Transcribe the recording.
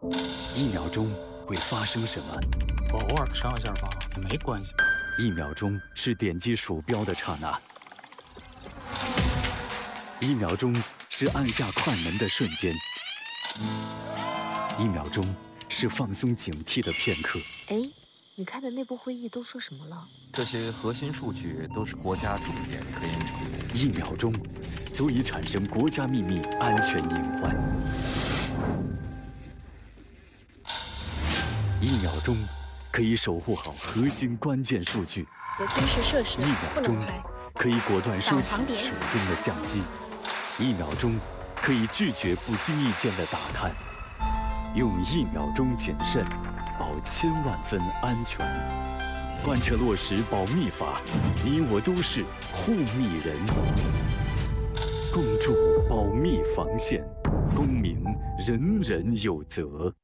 1秒钟会发生什么？ 我偶尔上一下吧，也没关系吧。 1秒钟是点击鼠标的刹那，1秒钟是按下快门的瞬间，1秒钟是放松警惕的片刻。 哎，你开的内部会议都说什么了？ 这些核心数据都是国家重点科研成果。 1秒钟足以产生国家秘密安全隐患。1秒钟可以守护好核心关键数据。 有军事设施 1秒钟不能开。 可以果断收起挡藏点手中的相机。1秒钟可以拒绝不经意间的打探。用1秒钟谨慎，保1000万分安全。贯彻落实保密法，你我都是护密人。共筑保密防线，公民人人有责。